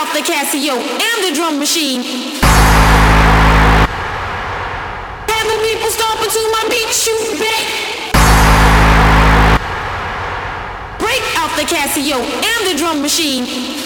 out the Casio and the drum machine. And the people stomping to my beat, shoot back. Break out the Casio and the drum machine.